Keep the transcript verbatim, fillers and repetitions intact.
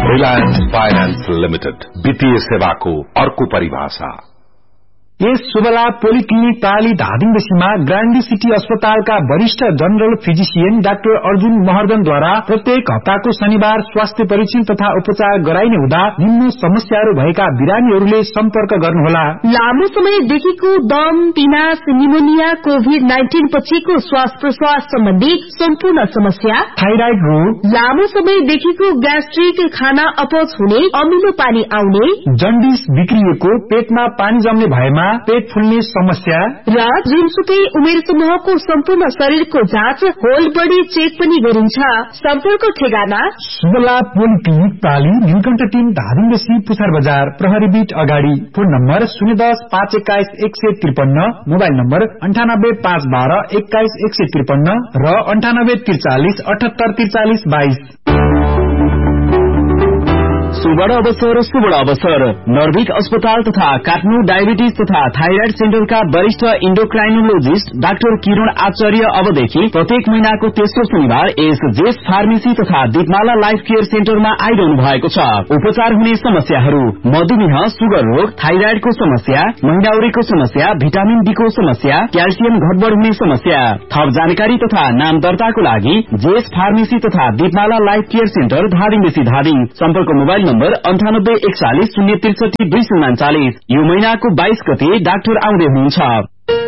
Reliance finance limited, वित्तीय सेवाको अर्को परिभाषा। यस सुबला पोलिक्लिनिक प्राली धादिङबेसीमा ग्रान्डी सिटी अस्पतालका वरिष्ठ जनरल फिजिशियन डाक्टर अर्जुन महर्दनद्वारा प्रत्येक हप्ताको शनिबार स्वास्थ्य परीक्षण तथा उपचार गराइने हुँदा निम्न समस्याहरू भएका बिरामीहरूले सम्पर्क गर्नुहोला। लामो समयदेखिको दम, पिनास, निमोनिया, कोभिड नाइन्टीन पछिको श्वास प्रश्वास सम्बन्धी सम्पूर्ण समस्या, थाइराइड रोग, लामो समयदेखिको ग्यास्ट्रिक, खाना अपच हुने, अमिलो पानी आउने, जन्डिस बिग्रिएको, पेटमा पानी जम्ने भएमा पेट फुल्ने समस्या र जुनसुकै उमेर समूहको सम्पूर्ण शरीरको जाँच, होल बडी चेक पनि गरिन्छ। सम्पर्क ठेगाना सुबला पोलिक्लिनिक प्राली, नीलकण्ठ तीन, धादिङबेसी, पुछार बजार, प्रहरी बीट अगाडि। फोन नम्बर शून्य दस पाँच एक्काइस एक सय त्रिपन्न, मोबाइल नम्बर अन्ठानब्बे पाँच बाह्र एक्काइस एक सय त्रिपन्न र अन्ठानब्बे त्रिचालिस अठहत्तर त्रिचालिस बाइस। सुवर्ण अवसर सुवर्ण अवसर नर्भिक अस्पताल तथा काठमाडौँ डायबिटिज तथा थाइराइड सेन्टरका वरिष्ठ इन्डोक्राइनोलोजिस्ट डाक्टर किरण आचार्य अबदेखि प्रत्येक महिनाको तेस्रो शनिबार एस जेस फार्मेसी तथा दीपमाला लाइफ केयर सेन्टरमा आइरहनु भएको छ। उपचार हुने समस्याहरू: मधुमेह, सुगर रोग, थाइराइडको समस्या, महिनाउरीको समस्या, भिटामिन डी को समस्या, क्याल्सियम घटबड हुने समस्या। थप जानकारी तथा नाम दर्ताको लागि जेस फार्मेसी तथा दीपमाला लाइफ केयर सेन्टर, धादिङबेसी, धादिङ। सम्पर्क मोबाइल नम्बर अन्ठानब्बे एकचालिस शून्य त्रिसठी दुई सय उनाचालिस। यो महिनाको बाइस गते डाक्टर आउँदै हुनुहुन्छ।